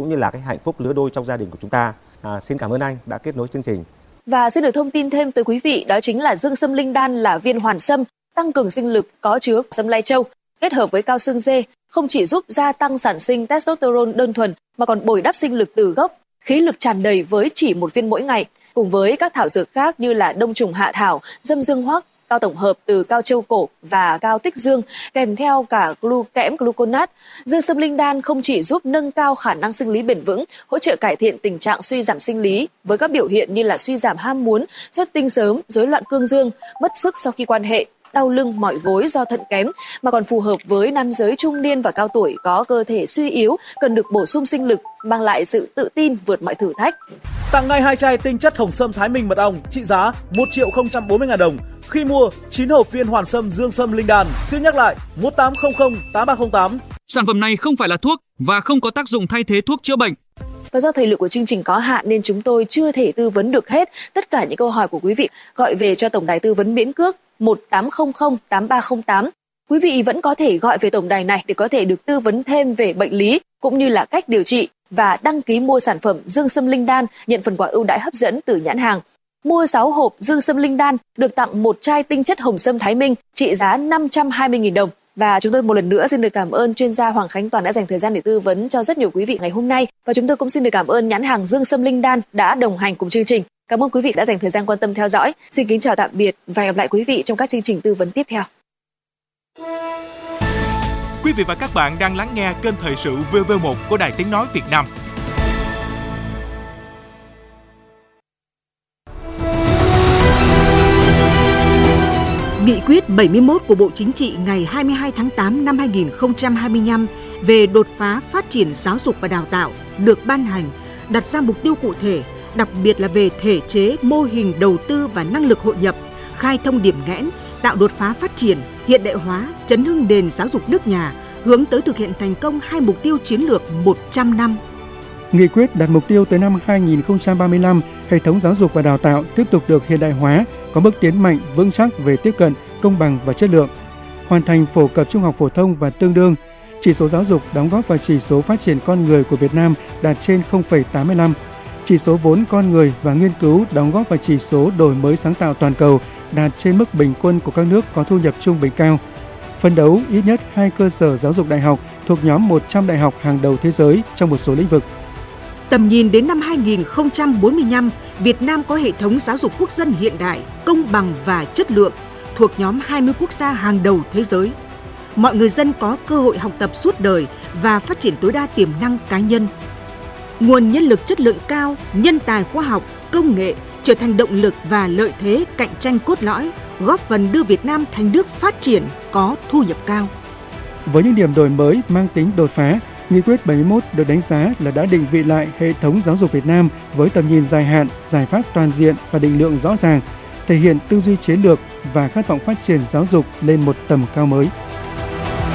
cũng như là cái hạnh phúc lứa đôi trong gia đình của chúng ta. Xin cảm ơn anh đã kết nối chương trình. Và xin được thông tin thêm tới quý vị, đó chính là dương sâm linh đan là viên hoàn sâm tăng cường sinh lực có chứa sâm lai châu kết hợp với cao xương dê, không chỉ giúp gia tăng sản sinh testosterone đơn thuần mà còn bồi đắp sinh lực từ gốc, khí lực tràn đầy với chỉ một viên mỗi ngày. Cùng với các thảo dược khác như là đông trùng hạ thảo, dâm dương hoắc, cao tổng hợp từ cao châu cổ và cao tích dương, kèm theo cả kẽm gluconat, dương sâm linh đan không chỉ giúp nâng cao khả năng sinh lý bền vững, hỗ trợ cải thiện tình trạng suy giảm sinh lý với các biểu hiện như là suy giảm ham muốn, xuất tinh sớm, rối loạn cương dương, mất sức sau khi quan hệ, đau lưng, mỏi gối do thận kém, mà còn phù hợp với nam giới trung niên và cao tuổi có cơ thể suy yếu, cần được bổ sung sinh lực, mang lại sự tự tin vượt mọi thử thách. Tặng ngay 2 chai tinh chất hồng sâm Thái Minh mật ong trị giá 1.040.000 đồng khi mua 9 hộp viên hoàn sâm dương sâm linh đan. Xin nhắc lại 1800 8308. Sản phẩm này không phải là thuốc và không có tác dụng thay thế thuốc chữa bệnh. Và do thời lượng của chương trình có hạn nên chúng tôi chưa thể tư vấn được hết tất cả những câu hỏi của quý vị. Gọi về cho tổng đài tư vấn miễn cước 1800 8308. Quý vị vẫn có thể gọi về tổng đài này để có thể được tư vấn thêm về bệnh lý cũng như là cách điều trị và đăng ký mua sản phẩm dương sâm linh đan, nhận phần quà ưu đãi hấp dẫn từ nhãn hàng. Mua 6 hộp dương sâm linh đan được tặng 1 chai tinh chất hồng sâm Thái Minh trị giá 520.000 đồng. Và chúng tôi một lần nữa xin được cảm ơn chuyên gia Hoàng Khánh Toàn đã dành thời gian để tư vấn cho rất nhiều quý vị ngày hôm nay. Và chúng tôi cũng xin được cảm ơn nhãn hàng dương sâm linh đan đã đồng hành cùng chương trình. Cảm ơn quý vị đã dành thời gian quan tâm theo dõi. Xin kính chào tạm biệt và hẹn gặp lại quý vị trong các chương trình tư vấn tiếp theo. Quý vị và các bạn đang lắng nghe kênh Thời sự VV1 của Đài Tiếng nói Việt Nam. Nghị quyết 71 của Bộ Chính trị ngày 22 tháng 8 năm 2025 về đột phá phát triển giáo dục và đào tạo được ban hành, đặt ra mục tiêu cụ thể, đặc biệt là về thể chế, mô hình đầu tư và năng lực hội nhập, khai thông điểm nghẽn, tạo đột phá phát triển, hiện đại hóa, chấn hưng nền giáo dục nước nhà, hướng tới thực hiện thành công 2 mục tiêu chiến lược 100 năm. Nghị quyết đặt mục tiêu tới năm 2035, hệ thống giáo dục và đào tạo tiếp tục được hiện đại hóa, có bước tiến mạnh, vững chắc về tiếp cận, công bằng và chất lượng. Hoàn thành phổ cập trung học phổ thông và tương đương. Chỉ số giáo dục đóng góp vào chỉ số phát triển con người của Việt Nam đạt trên 0,85. Chỉ số vốn con người và nghiên cứu đóng góp vào chỉ số đổi mới sáng tạo toàn cầu đạt trên mức bình quân của các nước có thu nhập trung bình cao. Phấn đấu ít nhất 2 cơ sở giáo dục đại học thuộc nhóm 100 đại học hàng đầu thế giới trong một số lĩnh vực. Tầm nhìn đến năm 2045, Việt Nam có hệ thống giáo dục quốc dân hiện đại, công bằng và chất lượng, thuộc nhóm 20 quốc gia hàng đầu thế giới. Mọi người dân có cơ hội học tập suốt đời và phát triển tối đa tiềm năng cá nhân. Nguồn nhân lực chất lượng cao, nhân tài khoa học, công nghệ trở thành động lực và lợi thế cạnh tranh cốt lõi, góp phần đưa Việt Nam thành nước phát triển có thu nhập cao. Với những điểm đổi mới mang tính đột phá, Nghị quyết 71 được đánh giá là đã định vị lại hệ thống giáo dục Việt Nam với tầm nhìn dài hạn, giải pháp toàn diện và định lượng rõ ràng, thể hiện tư duy chiến lược và khát vọng phát triển giáo dục lên một tầm cao mới.